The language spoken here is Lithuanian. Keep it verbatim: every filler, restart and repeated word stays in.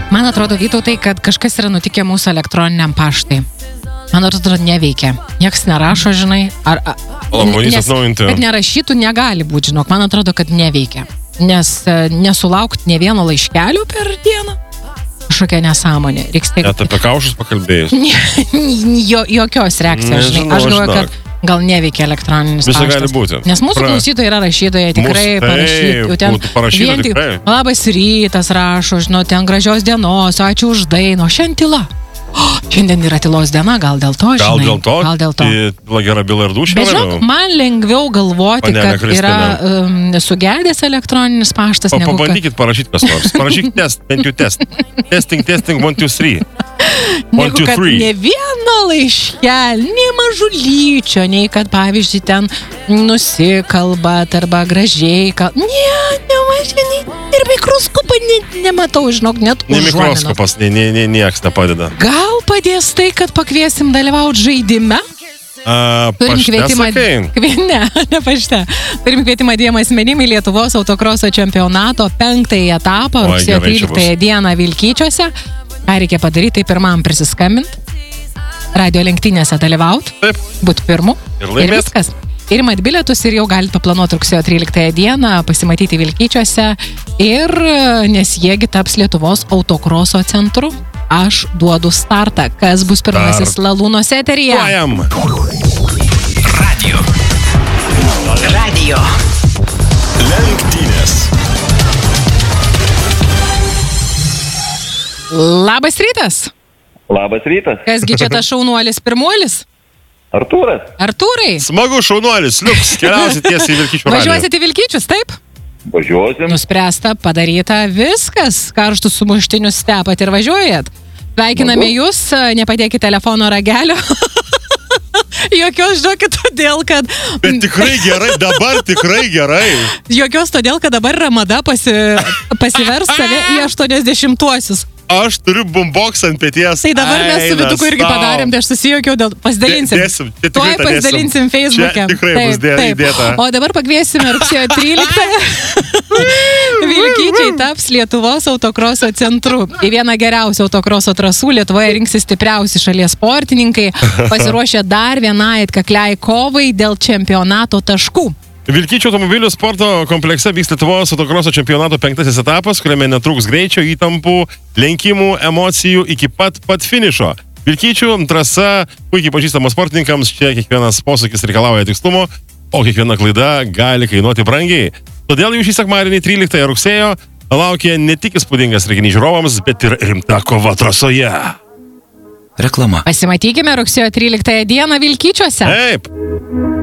Man atrodo, Vytautai, kad kažkas yra nutikę mūsų elektroniniam paštai. Man atrodo, neveikia. Niekas nerašo, žinai. Ar, a, Labai nes, atnaujinti. kad nerašytų negali būti, žinok. Man atrodo, kad neveikia. Nes nesulaukti ne vieno laiškelio per dieną. Kažkokia nesąmonė. Reiks taip... Net apie kaušus pakalbėjus. jo, jokios reakcijos, žinai. Aš galvoju, kad gal neveikia elektroninis Visą paštas. gali būti. Nes mūsų Pra... klausytojai yra rašytojai, tikrai Mūsų, parašyti. Būtų parašyta vien, tikrai. Labas rytas rašo, žinau, ten gražios dienos, ačiū už dainą. Šiandien tyla. Oh, šiandien yra tylos diena, gal dėl to, žinai. Gal dėl to? Gal dėl to. Tai gera byla ir dušė. Bet žinok, man lengviau galvoti, Panelė kad Kristina. yra um, sugedęs elektroninis paštas. Pa, negu pabandykit kad... parašyti kas nors. Parašykit test, bent jau test. Testing, testing, one, two, three. One, Negu two, kad three. ne vieno laiškelio, nei mažulyčio, nei kad, pavyzdžiui, ten nusikalbat arba gražiai kal... Ne, ne, aš nei ir mikroskopą ne, nematau, žinok, net Ne užuominos. mikroskopas, ne, ne, ne, nieks nepadeda. Gal padės tai, kad pakviesim dalyvauti žaidime? A, Turim pašte kvietimą, sakai? kvie, ne, ne pašte. Turim kvietimą dviem asmenim į Lietuvos autokroso čempionato penktąjį etapą, Oi, rugsėjo gerai, čia bus. tryliktąją dieną Vilkyčiuose. Ką reikia padaryti, tai pirmam prisiskambinti, radio lenktynėse dalyvauti, Taip. būti pirmu Ir ir laimėt. viskas. Ir mat bilietus ir jau galite paplanuoti rugsėjo tryliktąją dieną, pasimatyti Vilkyčiuose ir nes jiegi taps Lietuvos autokroso centru. Aš duodu startą. Kas bus pirmasis Start. Lalūnos eteryje? Duojam. Radio. Radio. Lenktynės. Labas rytas. Labas rytas. Kasgi čia tas šaunuolis pirmuolis? Artūras. Artūrai, Smagu, šaunuolis, liuks, keliausit tiesiai į Vilkyčių radiją. važiuosit į Vilkyčius, taip? Važiuosim. Nuspręsta, padaryta, viskas. Karštus sumuštinius stepat ir važiuojat. Sveikiname Smagu. jūs, nepadėkit telefono ragelio. Jokios, žinokit, todėl, kad... Bet tikrai gerai, dabar tikrai gerai. Jokios todėl, kad dabar Ramada pasi, pasivers save į aštuoniasdešimtuosius. Aš turiu bumboksą ant peties. Tai dabar mes su Viduku irgi padarėm, tai aš susijokiau, dėl pasidalinsim. Dė- dėsim, čia tikrai Tuoj tą pasidalinsim dėsim. Facebook'e. Čia tikrai bus dė- įdėta. O dabar pakviesime rugsėjo tryliktąją. Vilkyčiai taps Lietuvos autokroso centru. Į vieną geriausių autokroso trasų Lietuvoje rinksis stipriausi šalies sportininkai. Pasiruošę dar vienai atkakliai kovai dėl čempionato taškų. Vilkyčių automobilių sporto komplekse vyks Lietuvos autokroso čempionato penktasis etapas, kuriame netruks greičio, įtampų, lenkimų, emocijų iki pat pat finišo. Vilkyčių trasa puikiai pažįstama sportininkams, čia kiekvienas posūkis reikalauja tikslumo, o kiekviena klaida gali kainuoti brangiai. Todėl jau šį sekmadienį tryliktąją rugsėjo laukia ne tik įspūdingas reginys žiūrovams, bet ir rimta kova trasoje. Reklama. Pasimatykime rugsėjo tryliktąją dieną Vilkyčiuose. Taip.